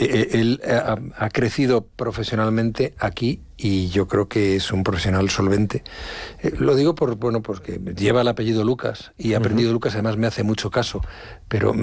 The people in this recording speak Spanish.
Él ha crecido profesionalmente aquí y yo creo que es un profesional solvente. Lo digo porque lleva el apellido Lucas y ha aprendido Lucas, además me hace mucho caso, pero